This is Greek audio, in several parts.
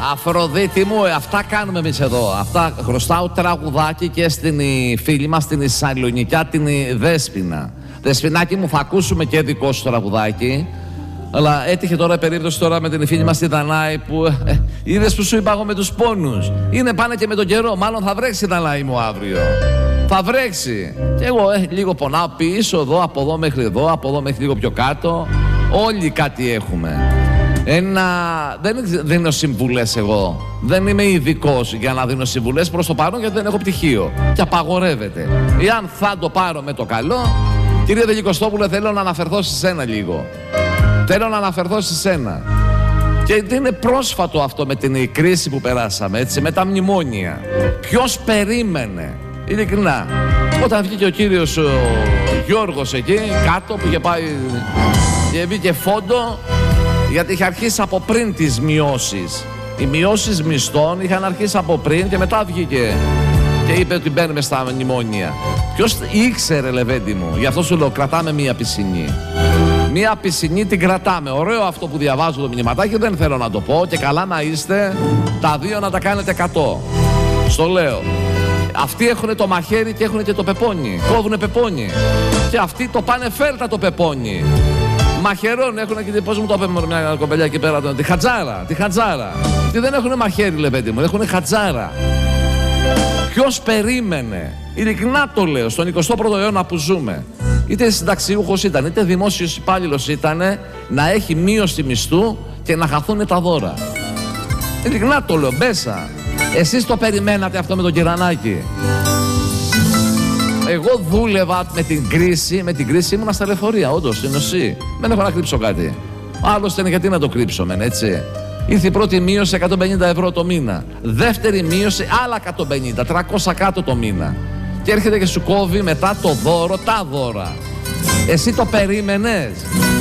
Αφροδίτη μου, αυτά κάνουμε εμείς εδώ. Αυτά χρωστάω τραγουδάκι και στην φίλη μας, την Σαλονικιά, την Δέσποινα. Δεσποινάκι μου, θα ακούσουμε και δικό σου τραγουδάκι. Αλλά έτυχε τώρα η περίπτωση τώρα με την φίλη μας τη Δανάη που είδες που σου είπα εγώ με τους πόνους. Είναι πάνε και με τον καιρό. Μάλλον θα βρέξει η Δανάη μου αύριο. Θα βρέξει. Και εγώ λίγο πονάω πίσω εδώ, από εδώ μέχρι εδώ, από εδώ μέχρι λίγο πιο κάτω. Όλοι κάτι έχουμε. Δεν δίνω συμβουλές εγώ. Δεν είμαι ειδικός για να δίνω συμβουλές προς το παρόν, γιατί δεν έχω πτυχίο. Και απαγορεύεται. Εάν θα το πάρω με το καλό, κύριε Δελικοστόπουλε, θέλω να αναφερθώ σε σένα λίγο. Θέλω να αναφερθώ σε σένα. Και είναι πρόσφατο αυτό με την κρίση που περάσαμε, έτσι, με τα μνημόνια. Ποιος περίμενε, ειλικρινά, όταν βγήκε ο κύριος Γιώργος εκεί κάτω που είχε πάει και βγήκε φόντο, γιατί είχε αρχίσει από πριν τις μειώσεις. Οι μειώσεις μισθών είχαν αρχίσει από πριν και μετά βγήκε και είπε ότι μπαίνουμε στα μνημόνια. Ποιος ήξερε, Λεβέντη μου, γι' αυτό σου λέω, κρατάμε μία πισινή. Μία πισινή την κρατάμε. Ωραίο αυτό που διαβάζω το μηνυματάκι, δεν θέλω να το πω, και καλά να είστε τα δύο να τα κάνετε 100. Στο λέω. Αυτοί έχουν το μαχαίρι και έχουν και το πεπόνι. Κόβουνε πεπόνι. Και αυτοί το πάνε φέρτα το πεπόνι. Μαχαιρών έχουν και, πώς μου το είπε μια κοπελιά εκεί πέρα, τη χατζάρα. Τη χατζάρα. Τι δεν έχουν μαχαίρι, Λεβέντη μου, έχουν χατζάρα. Ποιος περίμενε, ειλικρινά το λέω, στον 21ο αιώνα που ζούμε, είτε συνταξιούχος ήταν, είτε δημόσιος υπάλληλος ήταν, να έχει μείωση μισθού και να χαθούν τα δώρα. Ειλικρινά το λέω, μπέσα. Εσείς το περιμένατε αυτό με τον Κυρανάκη? Εγώ δούλευα με την κρίση ήμουνα στα λεωφορεία, όντως, στην ΟΣΥ. Δεν έχω να κρύψω κάτι. Άλλωστε, γιατί να το κρύψω, έτσι. Ήρθε η πρώτη μείωση 150 ευρώ το μήνα. Δεύτερη μείωση άλλα 150, 300 κάτω το μήνα. Και έρχεται και σου κόβει μετά το δώρο, τα δώρα. Εσύ το περίμενες?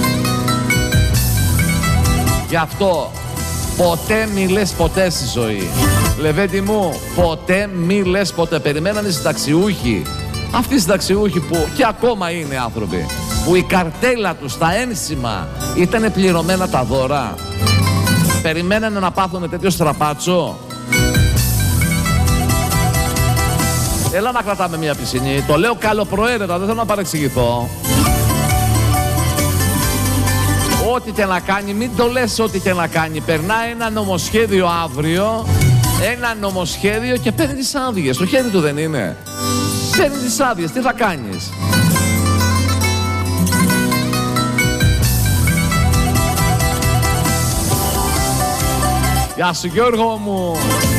Γι' αυτό ποτέ μη λες ποτέ στη ζωή. Λεβέντη μου, ποτέ μη λες ποτέ. Περιμένανε οι συνταξιούχοι. Αυτοί οι συνταξιούχοι που και ακόμα είναι άνθρωποι, που η καρτέλα τους, τα ένσημα ήταν πληρωμένα τα δώρα. Περιμένανε να πάθουν τέτοιο στραπάτσο. Έλα να κρατάμε μια πισινή. Το λέω καλοπροαίρετα, δεν θέλω να παρεξηγηθώ. Ό,τι και να κάνει, μην το λες ό,τι και να κάνει. Περνάει ένα νομοσχέδιο αύριο, ένα νομοσχέδιο και παίρνει τις άδειες. Το χέρι του δεν είναι? Παίρνει τις άδειες, τι θα κάνεις? Γεια σου Γιώργο μου.